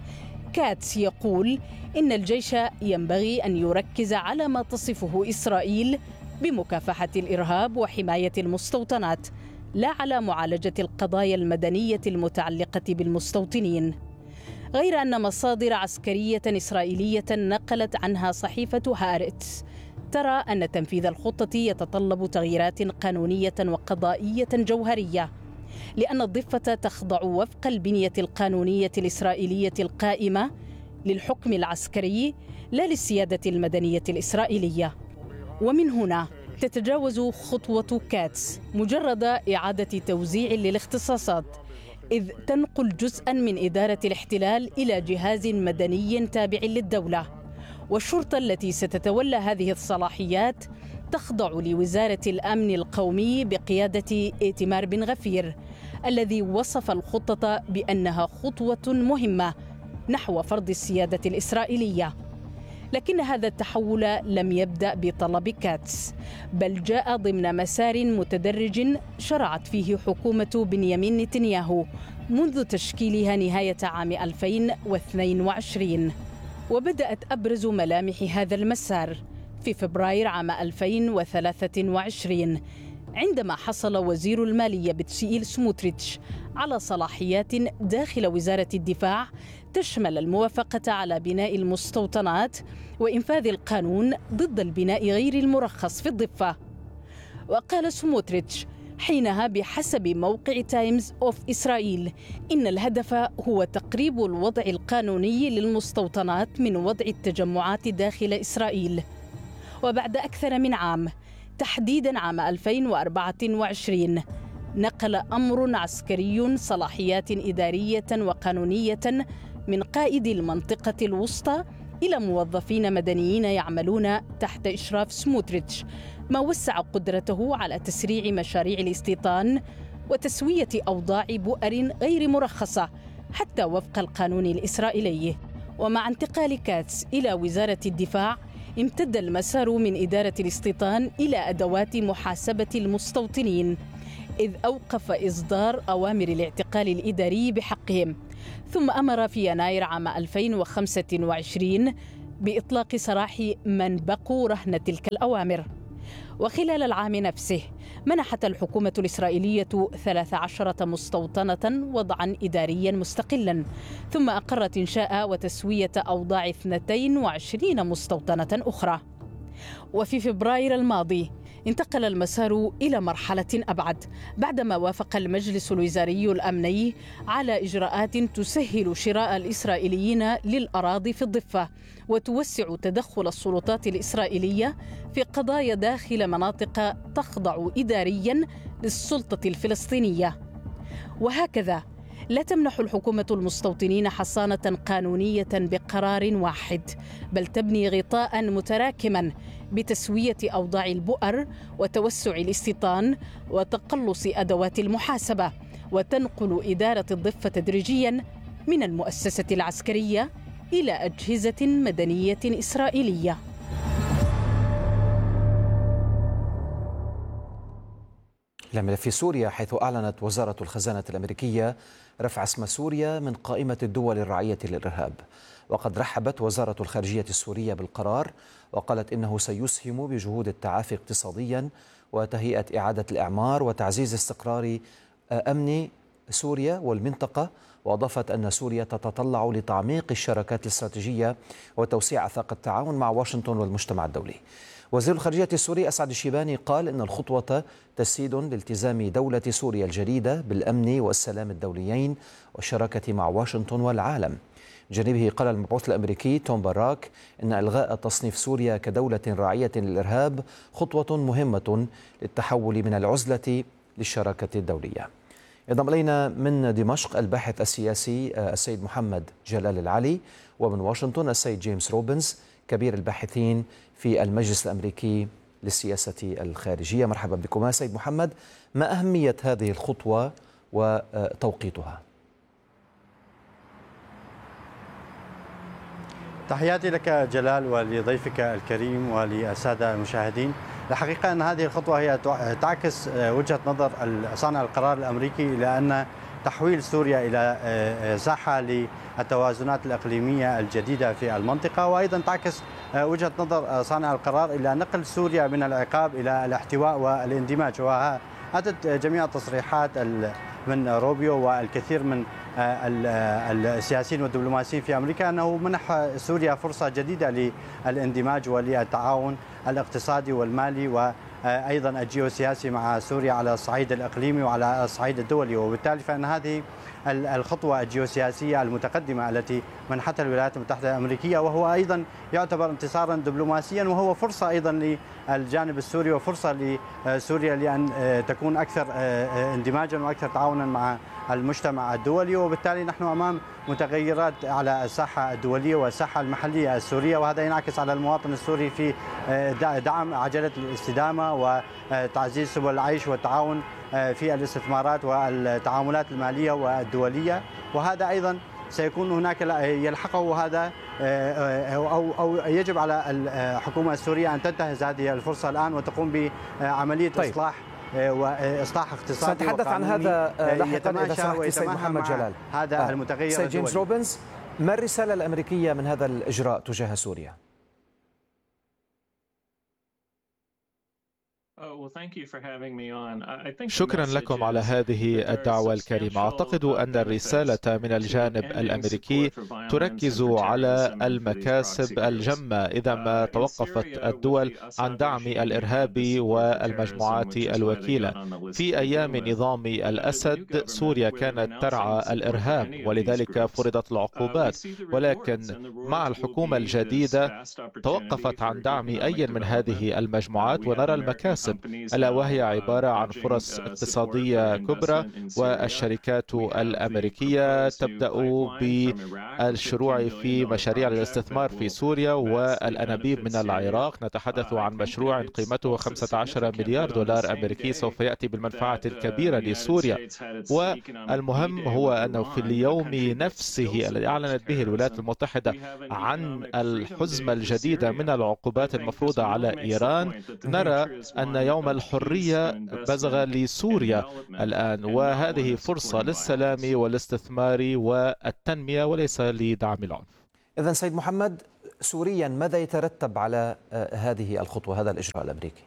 كاتس يقول إن الجيش ينبغي أن يركز على ما تصفه إسرائيل بمكافحة الإرهاب وحماية المستوطنات، لا على معالجة القضايا المدنية المتعلقة بالمستوطنين. غير أن مصادر عسكرية إسرائيلية نقلت عنها صحيفة هارتس ترى أن تنفيذ الخطة يتطلب تغييرات قانونية وقضائية جوهرية، لأن الضفة تخضع وفق البنية القانونية الإسرائيلية القائمة للحكم العسكري لا للسيادة المدنية الإسرائيلية. ومن هنا تتجاوز خطوة كاتس مجرد إعادة توزيع للاختصاصات، إذ تنقل جزءاً من إدارة الاحتلال إلى جهاز مدني تابع للدولة. والشرطة التي ستتولى هذه الصلاحيات تخضع لوزارة الأمن القومي بقيادة إيتمار بن غفير، الذي وصف الخطة بأنها خطوة مهمة نحو فرض السيادة الإسرائيلية. لكن هذا التحول لم يبدأ بطلب كاتس، بل جاء ضمن مسار متدرج شرعت فيه حكومة بنيامين نتنياهو منذ تشكيلها نهاية عام 2022. وبدأت أبرز ملامح هذا المسار في فبراير عام 2023 عندما حصل وزير المالية بتسيئيل سموتريتش على صلاحيات داخل وزارة الدفاع تشمل الموافقة على بناء المستوطنات وإنفاذ القانون ضد البناء غير المرخص في الضفة. وقال سموتريتش حينها بحسب موقع تايمز أوف إسرائيل إن الهدف هو تقريب الوضع القانوني للمستوطنات من وضع التجمعات داخل إسرائيل. وبعد أكثر من عام، تحديداً عام 2024، نقل أمر عسكري صلاحيات إدارية وقانونية من قائد المنطقة الوسطى إلى موظفين مدنيين يعملون تحت إشراف سموتريتش، ما وسع قدرته على تسريع مشاريع الاستيطان وتسوية أوضاع بؤر غير مرخصة حتى وفق القانون الإسرائيلي. ومع انتقال كاتس إلى وزارة الدفاع امتد المسار من إدارة الاستيطان إلى أدوات محاسبة المستوطنين، إذ أوقف إصدار أوامر الاعتقال الإداري بحقهم، ثم أمر في يناير عام 2025 بإطلاق سراح من بقوا رهن تلك الأوامر. وخلال العام نفسه منحت الحكومة الإسرائيلية 13 مستوطنة وضعا إداريا مستقلا، ثم أقرت إنشاء وتسوية أوضاع 22 مستوطنة أخرى. وفي فبراير الماضي انتقل المسار إلى مرحلة أبعد بعدما وافق المجلس الوزاري الأمني على إجراءات تسهل شراء الإسرائيليين للأراضي في الضفة وتوسع تدخل السلطات الإسرائيلية في قضايا داخل مناطق تخضع إداريا للسلطة الفلسطينية. وهكذا لا تمنح الحكومة المستوطنين حصانة قانونية بقرار واحد، بل تبني غطاء متراكما بتسوية أوضاع البؤر وتوسع الاستيطان وتقلص أدوات المحاسبة، وتنقل إدارة الضفة تدريجيا من المؤسسة العسكرية إلى أجهزة مدنية إسرائيلية. في سوريا، حيث أعلنت وزارة الخزانة الأمريكية رفع اسم سوريا من قائمة الدول الراعية للإرهاب. وقد رحبت وزارة الخارجية السورية بالقرار، وقالت إنه سيسهم بجهود التعافي اقتصاديا وتهيئة إعادة الإعمار وتعزيز استقرار أمن سوريا والمنطقة. وأضافت أن سوريا تتطلع لتعميق الشراكات الاستراتيجية وتوسيع آفاق التعاون مع واشنطن والمجتمع الدولي. وزير الخارجية السوري أسعد الشيباني قال إن الخطوة تسيد لالتزام دولة سوريا الجديدة بالأمن والسلام الدوليين والشراكة مع واشنطن والعالم. جانبه قال المبعوث الأمريكي توم باراك إن إلغاء تصنيف سوريا كدولة راعية للإرهاب خطوة مهمة للتحول من العزلة للشراكة الدولية. ينضم إلينا من دمشق الباحث السياسي السيد محمد جلال العلي، ومن واشنطن السيد جيمس روبنز كبير الباحثين في المجلس الأمريكي للسياسة الخارجية. مرحبا بكما سيد محمد، ما أهمية هذه الخطوة وتوقيتها؟ تحياتي لك جلال ولضيفك الكريم وللسادة المشاهدين. الحقيقة أن هذه الخطوة هي تعكس وجهة نظر صانع القرار الأمريكي إلى أن تحويل سوريا إلى ساحة للتوازنات الإقليمية الجديدة في المنطقة، وأيضا تعكس وجهة نظر صانع القرار إلى نقل سوريا من العقاب إلى الاحتواء والاندماج. وأتت جميع التصريحات من روبيو والكثير من السياسيين والدبلوماسيين في أمريكا أنه منح سوريا فرصة جديدة للاندماج وللتعاون الاقتصادي والمالي وأيضا الجيوسياسي مع سوريا على الصعيد الإقليمي وعلى الصعيد الدولي. وبالتالي فإن هذه الخطوة الجيوسياسية المتقدمة التي منحتها الولايات المتحدة الأمريكية، وهو أيضا يعتبر انتصارا دبلوماسيا، وهو فرصة أيضا للجانب السوري وفرصة لسوريا لأن تكون أكثر اندماجا وأكثر تعاونا مع المجتمع الدولي. وبالتالي نحن أمام متغيرات على الساحة الدولية والساحة المحلية السورية، وهذا ينعكس على المواطن السوري في دعم عجلة الاستدامة وتعزيز سبل العيش والتعاون في الاستثمارات والتعاملات المالية والدولية. وهذا أيضا سيكون هناك يلحقه هذا أو يجب على الحكومة السورية أن تنتهز هذه الفرصة الآن وتقوم بعملية إصلاح وإصلاح اقتصادي سنتحدث عن هذا لاحقا إذا سمحت سيد محمد جلال. هذا المتغير سيد جيمس روبنز، ما الرسالة الأمريكية من هذا الإجراء تجاه سوريا؟ شكرا لكم على هذه الدعوة الكريمة. أعتقد أن الرسالة من الجانب الأمريكي تركز على المكاسب الجمة إذا ما توقفت الدول عن دعم الإرهاب والمجموعات الوكيلة. في أيام نظام الأسد سوريا كانت ترعى الإرهاب ولذلك فرضت العقوبات، ولكن مع الحكومة الجديدة توقفت عن دعم أي من هذه المجموعات، ونرى المكاسب المناسب، ألا وهي عبارة عن فرص اقتصادية كبرى، والشركات الأمريكية تبدأ بالشروع في مشاريع الاستثمار في سوريا والأنابيب من العراق. نتحدث عن مشروع قيمته 15 مليار دولار أمريكي سوف يأتي بالمنفعة الكبيرة لسوريا. والمهم هو أنه في اليوم نفسه الذي أعلنت به الولايات المتحدة عن الحزمة الجديدة من العقوبات المفروضة على إيران، نرى أن يوم الحرية بزغ لسوريا الآن، وهذه فرصة للسلام والاستثمار والتنمية وليس لدعم العنف. إذن سيد محمد، سوريا ماذا يترتب على هذه الخطوة، هذا الإجراء الأمريكي؟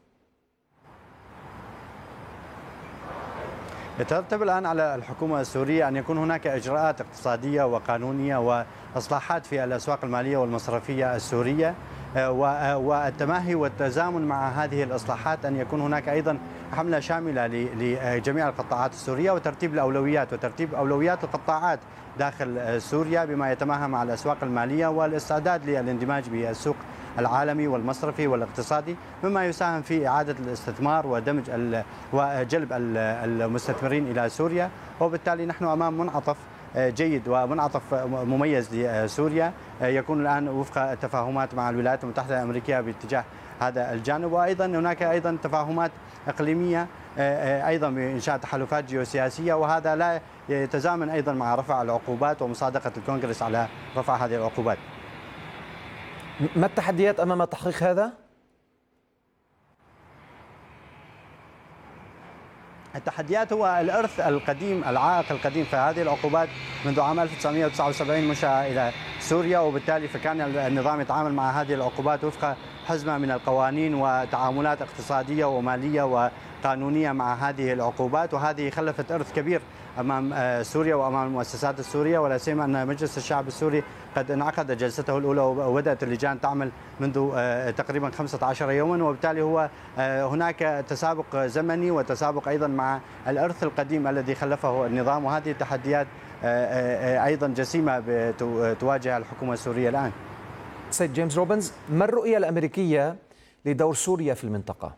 يترتب الآن على الحكومة السورية أن يكون هناك إجراءات اقتصادية وقانونية وإصلاحات في الأسواق المالية والمصرفية السورية، والتماهي والتزامن مع هذه الإصلاحات أن يكون هناك أيضا حملة شاملة لجميع القطاعات السورية، وترتيب الأولويات وترتيب أولويات القطاعات داخل سوريا بما يتماهى مع الأسواق المالية، والاستعداد للاندماج بالسوق العالمي والمصرفي والاقتصادي، مما يساهم في إعادة الاستثمار ودمج وجلب المستثمرين إلى سوريا. وبالتالي نحن أمام منعطف جيد ومنعطف مميز لسوريا، يكون الآن وفق تفاهمات مع الولايات المتحدة الأمريكية باتجاه هذا الجانب، وأيضا هناك أيضا تفاهمات إقليمية أيضا بإنشاء تحالفات جيوسياسية، وهذا لا يتزامن أيضا مع رفع العقوبات ومصادقة الكونغرس على رفع هذه العقوبات. ما التحديات أمام تحقيق هذا؟ التحديات هو الإرث القديم، العائق القديم، فهذه العقوبات منذ عام 1979 منشأة إلى سوريا، وبالتالي فكان النظام يتعامل مع هذه العقوبات وفق حزمة من القوانين وتعاملات اقتصادية ومالية وقانونية مع هذه العقوبات، وهذه خلفت إرث كبير أمام سوريا وأمام المؤسسات السورية، ولا سيما أن مجلس الشعب السوري قد انعقد جلسته الأولى وبدأت اللجان تعمل منذ تقريبا 15 يوما، وبالتالي هو هناك تسابق زمني وتسابق أيضا مع الإرث القديم الذي خلفه النظام، وهذه التحديات أيضا جسيمة تواجه الحكومة السورية الآن. سيد جيمس روبنز، ما الرؤية الأمريكية لدور سوريا في المنطقة؟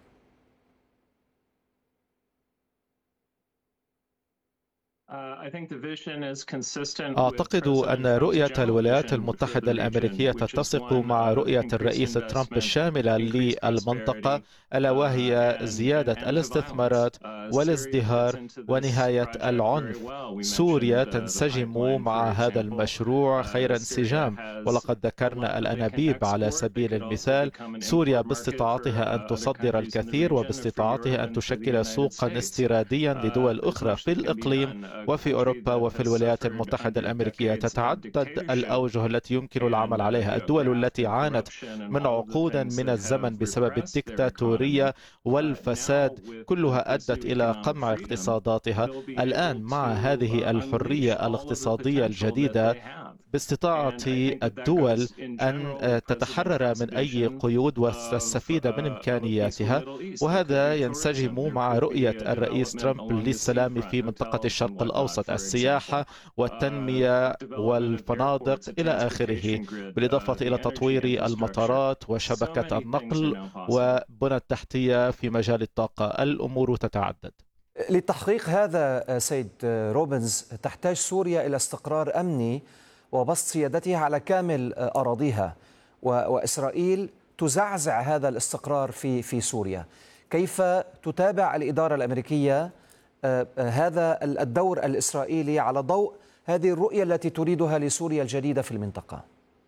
أعتقد أن رؤية الولايات المتحدة الأمريكية تتسق مع رؤية الرئيس ترامب الشاملة للمنطقة، ألا وهي زيادة الاستثمارات والازدهار ونهاية العنف. سوريا تنسجم مع هذا المشروع خير انسجام، ولقد ذكرنا الأنابيب على سبيل المثال. سوريا باستطاعتها أن تصدر الكثير، وباستطاعتها أن تشكل سوقا استيراديا لدول أخرى في الإقليم وفي أوروبا وفي الولايات المتحدة الأمريكية. تتعدد الأوجه التي يمكن العمل عليها. الدول التي عانت من عقود من الزمن بسبب الدكتاتورية والفساد كلها أدت إلى قمع اقتصاداتها. الآن مع هذه الحرية الاقتصادية الجديدة باستطاعة الدول أن تتحرر من أي قيود وتستفيد من إمكانياتها، وهذا ينسجم مع رؤية الرئيس ترامب للسلام في منطقة الشرق الأوسط، السياحة والتنمية والفنادق إلى آخره، بالإضافة إلى تطوير المطارات وشبكة النقل وبنى التحتية في مجال الطاقة. الأمور تتعدد. لتحقيق هذا سيد روبنز تحتاج سوريا إلى استقرار أمني وبسط سيادتها على كامل أراضيها، وإسرائيل تزعزع هذا الاستقرار في سوريا. كيف تتابع الإدارة الأمريكية هذا الدور الإسرائيلي على ضوء هذه الرؤية التي تريدها لسوريا الجديدة في المنطقة؟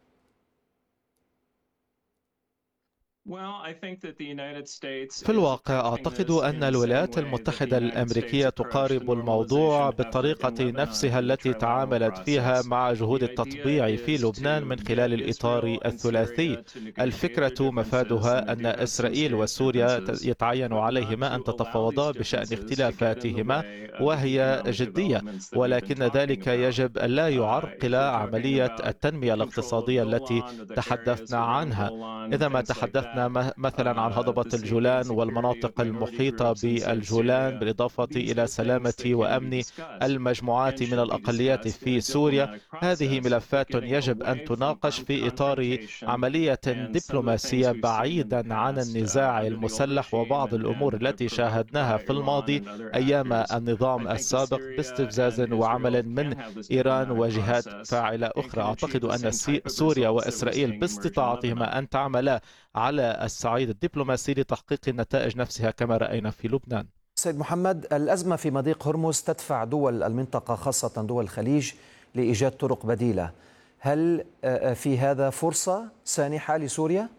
في الواقع أعتقد أن الولايات المتحدة الأمريكية تقارب الموضوع بالطريقة نفسها التي تعاملت فيها مع جهود التطبيع في لبنان من خلال الإطار الثلاثي. الفكرة مفادها أن إسرائيل وسوريا يتعين عليهما أن تتفاوضا بشأن اختلافاتهما، وهي جدية، ولكن ذلك يجب أن لا يعرقل عملية التنمية الاقتصادية التي تحدثنا عنها. إذا ما تحدثنا تحدثنا مثلا عن هضبة الجولان والمناطق المحيطة بالجولان، بالإضافة إلى سلامة وأمن المجموعات من الأقليات في سوريا. هذه ملفات يجب أن تناقش في إطار عملية دبلوماسية بعيدا عن النزاع المسلح وبعض الأمور التي شاهدناها في الماضي أيام النظام السابق باستفزاز وعمل من إيران وجهات فاعلة أخرى. أعتقد أن سوريا وإسرائيل باستطاعتهما أن تعملا على الصعيد الدبلوماسي لتحقيق النتائج نفسها كما رأينا في لبنان. سيد محمد، الأزمة في مضيق هرمز تدفع دول المنطقة خاصة دول الخليج لإيجاد طرق بديلة. هل في هذا فرصة سانحة لسوريا؟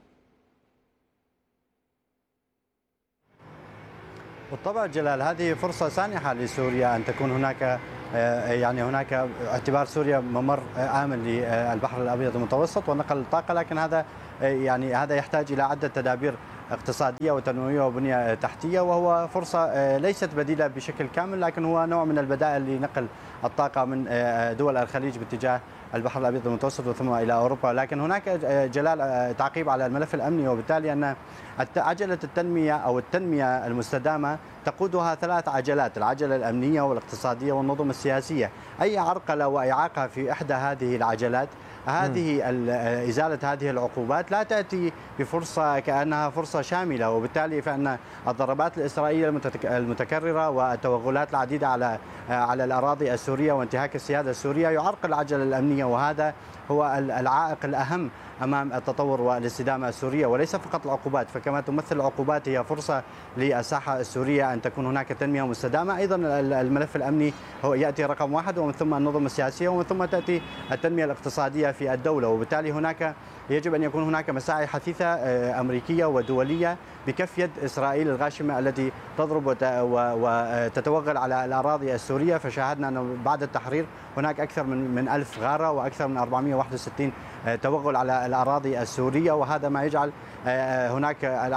بالطبع جلال، هذه فرصة سانحة لسوريا أن تكون هناك هناك اعتبار سوريا ممر آمن للبحر الأبيض المتوسط ونقل الطاقة، لكن هذا يحتاج إلى عدة تدابير اقتصادية وتنموية وبنية تحتية، وهو فرصة ليست بديلة بشكل كامل، لكن هو نوع من البدائل لنقل الطاقة من دول الخليج باتجاه البحر الأبيض المتوسط وثم إلى أوروبا. لكن هناك جلال تعقيب على الملف الأمني، وبالتالي أن عجلة التنمية أو التنمية المستدامة تقودها 3 عجلات: العجلة الأمنية والاقتصادية والنظم السياسية. أي عرقلة وإعاقة في إحدى هذه العجلات، إزالة هذه العقوبات لا تأتي بفرصة كأنها فرصة شاملة، وبالتالي فإن الضربات الإسرائيلية المتكررة والتوغلات العديدة على الأراضي السورية وانتهاك السيادة السورية يعرقل العجلة الأمنية، وهذا هو العائق الأهم أمام التطور والاستدامة السورية، وليس فقط العقوبات. فكما تمثل العقوبات هي فرصة للساحة السورية أن تكون هناك تنمية مستدامة، أيضا الملف الأمني هو يأتي رقم 1، ومن ثم النظم السياسية، ومن ثم تأتي التنمية الاقتصادية في الدولة. وبالتالي هناك يجب أن يكون هناك مساعي حثيثة أمريكية ودولية بكف يد إسرائيل الغاشمة التي تضرب وتتوغل على الأراضي السورية. فشاهدنا أنه بعد التحرير هناك أكثر من 1000 غارة وأكثر من 461 توغل على الأراضي السورية، وهذا ما يجعل هناك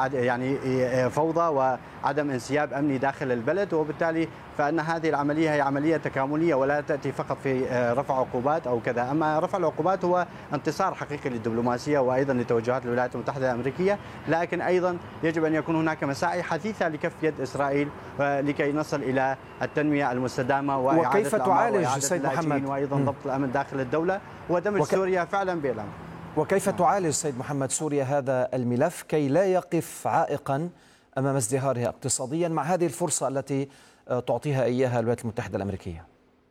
فوضى وعدم انسياب أمني داخل البلد. وبالتالي فإن هذه العملية هي عملية تكاملية ولا تأتي فقط في رفع عقوبات أو كذا. أما رفع العقوبات هو انتصار حقيقي للدبلوماسية وأيضا لتوجهات الولايات المتحدة الأمريكية، لكن أيضا يجب أن يكون هناك مساعي حثيثة لكف يد إسرائيل لكي نصل إلى التنمية المستدامة وإعادة وكيف تعالج سيد محمد وأيضا ضبط الأمن داخل الدولة ودمج سوريا فعلا بالأمن. وكيف تعالج سيد محمد سوريا هذا الملف كي لا يقف عائقا أمام ازدهارها اقتصاديا مع هذه الفرصة التي تعطيها إياها الولايات المتحدة الأمريكية؟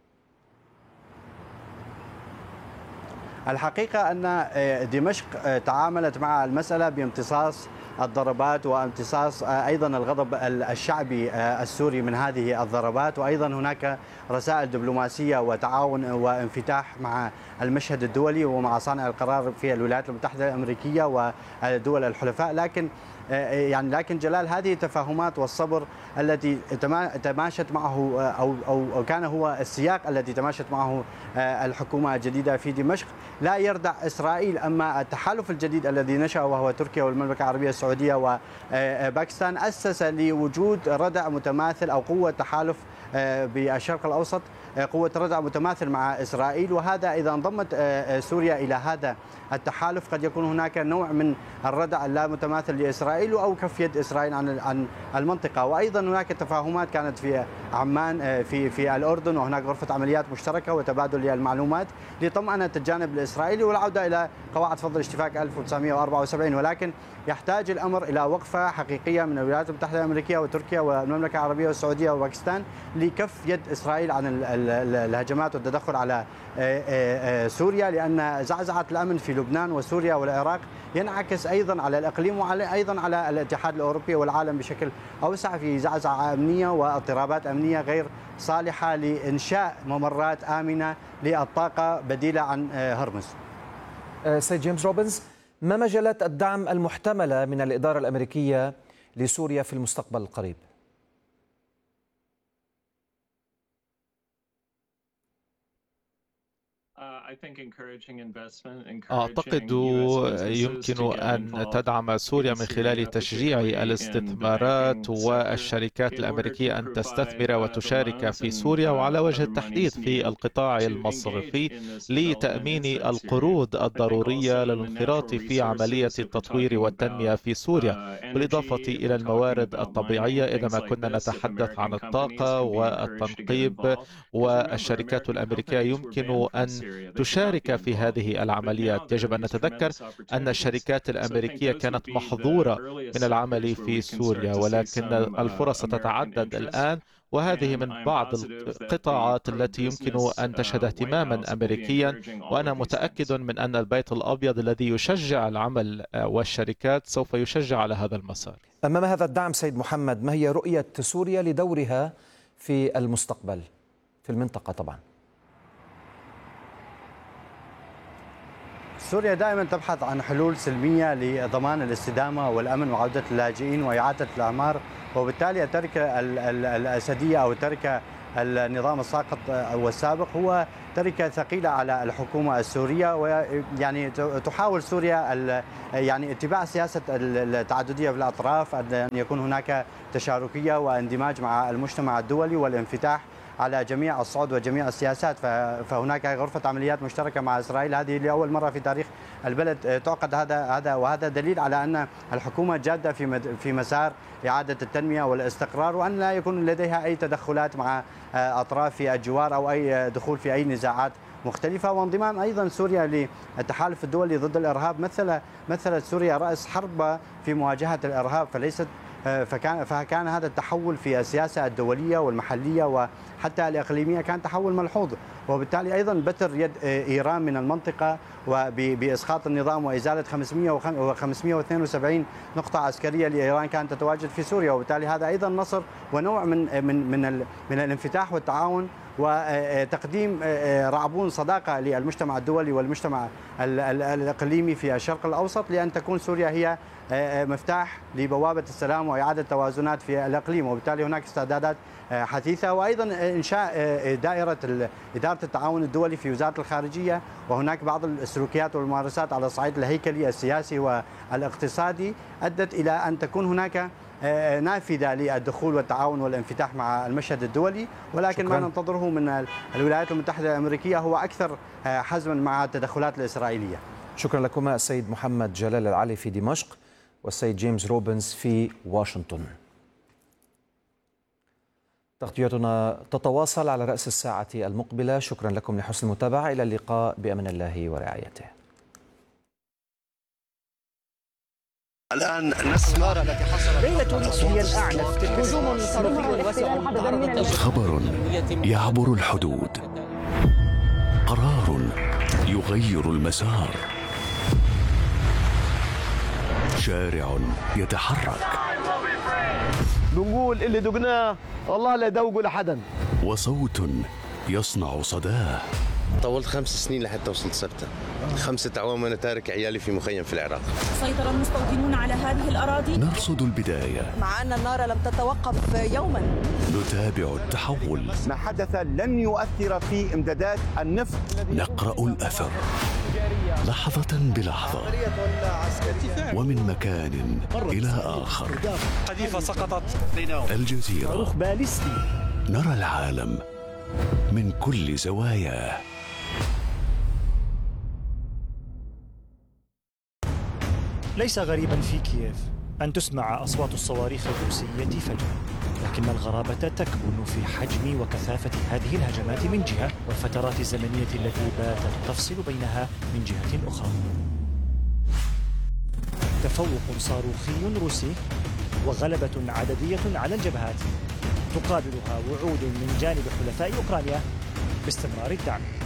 الحقيقة أن دمشق تعاملت مع المسألة بامتصاص الضربات وامتصاص أيضا الغضب الشعبي السوري من هذه الضربات، وأيضا هناك رسائل دبلوماسية وتعاون وانفتاح مع المشهد الدولي ومع صانع القرار في الولايات المتحدة الأمريكية ودول الحلفاء. لكن جلال، هذه التفاهمات والصبر التي تماشت معه أو كان هو السياق الذي تماشت معه الحكومة الجديدة في دمشق لا يردع إسرائيل. أما التحالف الجديد الذي نشأ وهو تركيا والمملكة العربية السعودية وباكستان أسس لوجود ردع متماثل أو قوة تحالف بالشرق الأوسط، قوة ردع متماثل مع إسرائيل. وهذا إذا انضمت سوريا إلى هذا التحالف قد يكون هناك نوع من الردع اللا متماثل لإسرائيل أو كف يد إسرائيل عن المنطقة. وأيضا هناك تفاهمات كانت في عمان في الأردن، وهناك غرفة عمليات مشتركة وتبادل للمعلومات لطمأنة الجانب الإسرائيلي والعودة إلى قواعد فض الاشتباك 1974. ولكن يحتاج الأمر إلى وقفة حقيقية من الولايات المتحدة الأمريكية وتركيا والمملكة العربية والسعودية وباكستان لكف يد إسرائيل عن الهجمات والتدخل على سوريا، لأن زعزعة الأمن في لبنان وسوريا والعراق ينعكس أيضا على الإقليم وأيضا على الاتحاد الأوروبي والعالم بشكل أوسع في زعزعة أمنية واضطرابات أمنية غير صالحة لإنشاء ممرات آمنة للطاقة بديلة عن هرمز. سيد جيمس روبنز، ما مجالات الدعم المحتملة من الإدارة الأمريكية لسوريا في المستقبل القريب؟ أعتقد يمكن أن تدعم سوريا من خلال تشجيع الاستثمارات والشركات الأمريكية أن تستثمر وتشارك في سوريا، وعلى وجه التحديد في القطاع المصرفي، لتأمين القروض الضرورية للانخراط في عملية التطوير والتنمية في سوريا، بالإضافة إلى الموارد الطبيعية إذا ما كنا نتحدث عن الطاقة والتنقيب. والشركات الأمريكية يمكن أن تشارك في هذه العمليات. يجب أن نتذكر أن الشركات الأمريكية كانت محظورة من العمل في سوريا، ولكن الفرص تتعدد الآن، وهذه من بعض القطاعات التي يمكن أن تشهد اهتماما أمريكيا، وأنا متأكد من أن البيت الأبيض الذي يشجع العمل والشركات سوف يشجع على هذا المسار. أمام هذا الدعم سيد محمد، ما هي رؤية سوريا لدورها في المستقبل في المنطقة؟ طبعا سوريا دائما تبحث عن حلول سلمية لضمان الاستدامة والأمن وعودة اللاجئين وإعادة الأعمار، وبالتالي التركة الأسدية أو تركة النظام الساقط والسابق هو تركة ثقيلة على الحكومة السورية، ويعني تحاول سوريا يعني اتباع سياسة التعددية في الأطراف، أن يكون هناك تشاركية واندماج مع المجتمع الدولي والانفتاح على جميع الصعود وجميع السياسات. فهناك غرفة عمليات مشتركة مع إسرائيل، هذه لأول مرة في تاريخ البلد تعقد. وهذا دليل على أن الحكومة جادة في مسار إعادة التنمية والاستقرار، وأن لا يكون لديها أي تدخلات مع أطراف في الجوار أو أي دخول في أي نزاعات مختلفة. وانضمام أيضا سوريا للتحالف الدولي ضد الإرهاب مثلت سوريا رأس حرب في مواجهة الإرهاب، فكان هذا التحول في السياسة الدولية والمحلية وحتى الإقليمية كان تحول ملحوظ، وبالتالي أيضا بتر يد إيران من المنطقة وبإسقاط النظام وإزالة 572 نقطة عسكرية لإيران كانت تتواجد في سوريا، وبالتالي هذا أيضا نصر ونوع من الانفتاح والتعاون وتقديم رعبون صداقة للمجتمع الدولي والمجتمع الإقليمي في الشرق الأوسط، لأن تكون سوريا هي مفتاح لبوابة السلام وإعادة توازنات في الإقليم. وبالتالي هناك استعدادات حثيثة، وأيضا إنشاء دائرة إدارة التعاون الدولي في وزارة الخارجية، وهناك بعض السلوكيات والممارسات على الصعيد الهيكلي السياسي والاقتصادي أدت إلى أن تكون هناك نافذة للدخول والتعاون والانفتاح مع المشهد الدولي، ولكن ما ننتظره من الولايات المتحدة الأمريكية هو أكثر حزما مع التدخلات الإسرائيلية. شكرا لكما السيد محمد جلال العلي في دمشق والسيد جيمس روبنز في واشنطن. تغطيتنا تتواصل على رأس الساعة المقبلة. شكرا لكم لحسن المتابعة، إلى اللقاء بأمن الله ورعايته. الآن نسمع ليلة سوريا أعنف هجوم صاروخي واسع، خبر يعبر الحدود، قرار يغير المسار، شارع يتحرك، بنقول اللي دقناه والله لا دوقه لحدا، وصوت يصنع صداه. طولت 5 سنين لحتى وصلت سبتة، 5 أعوام وأنا تارك عيالي في مخيم في العراق. سيطر المستوطنون على هذه الأراضي. نرصد البداية مع أن النار لم تتوقف يوما. نتابع التحول. ما حدث لن يؤثر في إمدادات النفط. نقرأ الأثر لحظة بلحظة ومن مكان إلى آخر. قذيفة سقطت. الجزيرة، صاروخ باليستي. نرى العالم من كل زواياه. ليس غريبا في كييف أن تسمع أصوات الصواريخ الروسية فجأة، لكن الغرابة تكمن في حجم وكثافة هذه الهجمات من جهة، والفترات الزمنية التي باتت تفصل بينها من جهة أخرى. تفوق صاروخي روسي وغلبة عددية على الجبهات تقابلها وعود من جانب حلفاء أوكرانيا باستمرار الدعم.